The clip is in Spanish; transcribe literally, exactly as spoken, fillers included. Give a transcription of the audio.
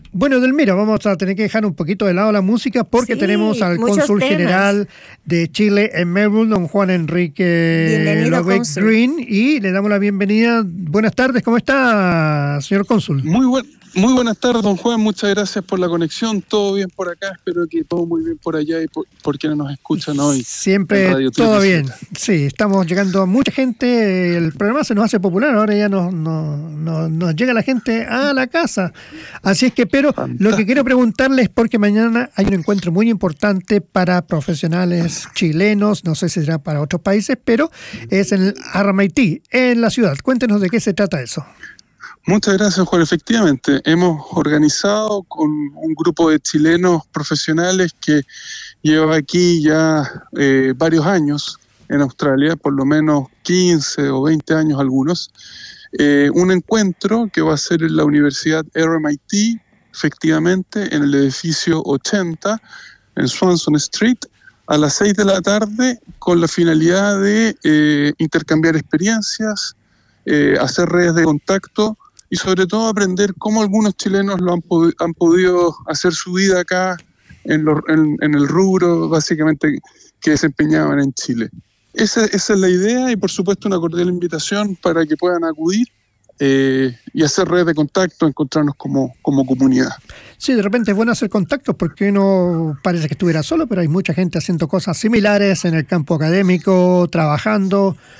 Bueno, Edelmira, vamos a tener que dejar un poquito de lado la música porque Sí, tenemos al muchos cónsul temas. general de Chile en Melbourne, don Juan Enrique Bienvenido, Lobeck cónsul. Green, y le damos la bienvenida. Buenas tardes, ¿cómo está, señor cónsul? Muy buen, muy buenas tardes, don Juan. Muchas gracias por la conexión. Todo bien por acá. Espero que todo muy bien por allá y por, por quienes nos escuchan hoy. Siempre todo bien. Sí, estamos llegando a mucha gente. El programa se nos hace popular. Ahora ya nos, nos, nos, nos llega la gente a la casa. Así es que, pero lo que quiero preguntarles, porque mañana hay un encuentro muy importante para profesionales chilenos, no sé si será para otros países, pero es en Arramaití, en la ciudad. Cuéntenos de qué se trata eso. Muchas gracias, Juan. Efectivamente, hemos organizado con un grupo de chilenos profesionales que lleva aquí ya eh, varios años en Australia, por lo menos quince o veinte años algunos, eh, un encuentro que va a ser en la Universidad R M I T, efectivamente, en el edificio ochenta, en Swanson Street, a las seis de la tarde, con la finalidad de eh, intercambiar experiencias, eh, hacer redes de contacto y sobre todo aprender cómo algunos chilenos lo han, pod- han podido hacer su vida acá en, lo, en, en el rubro básicamente que desempeñaban en Chile. Esa, esa es la idea y por supuesto una cordial invitación para que puedan acudir eh, y hacer redes de contacto, encontrarnos como, como comunidad. Sí, de repente es bueno hacer contactos porque uno parece que estuviera solo, pero hay mucha gente haciendo cosas similares en el campo académico, trabajando.